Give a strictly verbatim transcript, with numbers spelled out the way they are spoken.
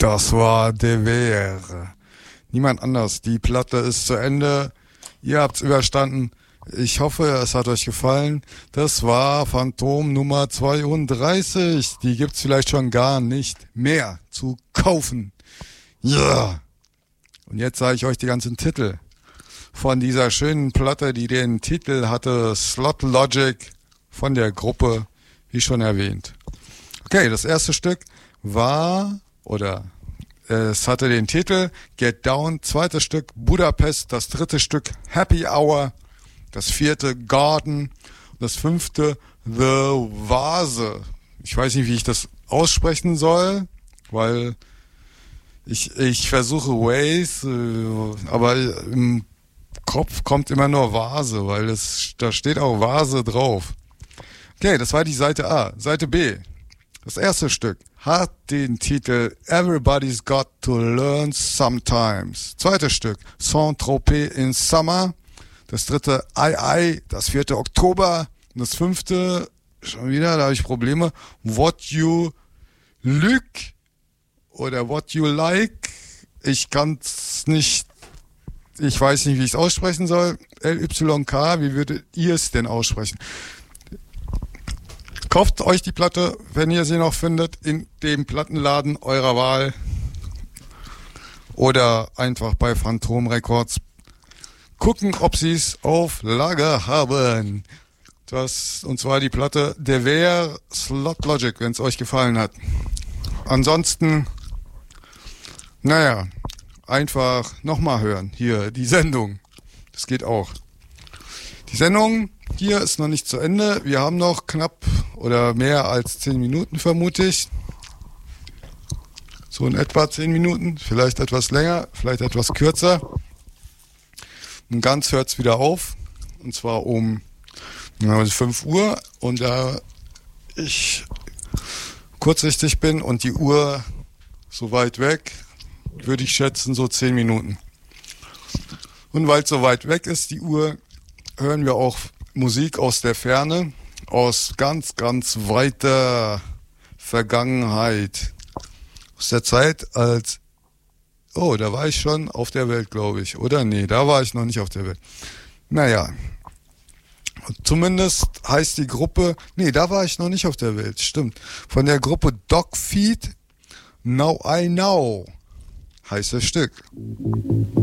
Das war De Weer. Niemand anders. Die Platte ist zu Ende. Ihr habt's überstanden. Ich hoffe, es hat euch gefallen. Das war Phantom Nummer zweiunddreißig. Die gibt's vielleicht schon gar nicht mehr zu kaufen. Ja. Yeah. Und jetzt sage ich euch die ganzen Titel von dieser schönen Platte, die den Titel hatte Slot Logic von der Gruppe, wie schon erwähnt. Okay, das erste Stück war, oder es hatte den Titel Get Down, zweites Stück Budapest, das dritte Stück Happy Hour, das vierte Garden, das fünfte The Vase. Ich weiß nicht, wie ich das aussprechen soll, weil ich ich versuche Waze, aber im Kopf kommt immer nur Vase, weil es da steht auch Vase drauf. Okay, das war die Seite A. Seite B. Das erste Stück hat den Titel Everybody's Got to Learn Sometimes. Zweites Stück Saint-Tropez in Summer. Das dritte I I, das vierte Oktober. Und das fünfte, schon wieder, da habe ich Probleme, What You Like oder What You Like. Ich kann es nicht, ich weiß nicht, wie ich es aussprechen soll. L Y K, wie würdet ihr es denn aussprechen? Kauft euch die Platte, wenn ihr sie noch findet, in dem Plattenladen eurer Wahl oder einfach bei Phantom Records gucken, ob sie es auf Lager haben. Das, und zwar die Platte De Weer Slot Logic, wenn es euch gefallen hat. Ansonsten, naja, einfach nochmal hören. Hier, die Sendung. Das geht auch. Die Sendung hier ist noch nicht zu Ende. Wir haben noch knapp oder mehr als zehn Minuten, vermute ich. So in etwa zehn Minuten, vielleicht etwas länger, vielleicht etwas kürzer. Und ganz hört es wieder auf. Und zwar um ja, fünf Uhr. Und da ich kurzsichtig bin und die Uhr so weit weg, würde ich schätzen so zehn Minuten. Und weil es so weit weg ist, die Uhr, hören wir auch Musik aus der Ferne, aus ganz, ganz weiter Vergangenheit. Aus der Zeit, als, oh, da war ich schon auf der Welt, glaube ich. Oder nee, da war ich noch nicht auf der Welt. Naja, zumindest heißt die Gruppe, nee, da war ich noch nicht auf der Welt, stimmt. Von der Gruppe Dogfeed, Now I Know heißt das Stück.